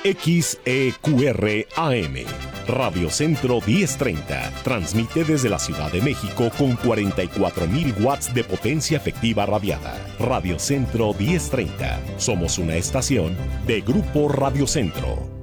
XEQR-AM. Radio Centro 1030. Transmite desde la Ciudad de México con 44.000 watts de potencia efectiva radiada. Radio Centro 1030. Somos una estación de Grupo Radio Centro.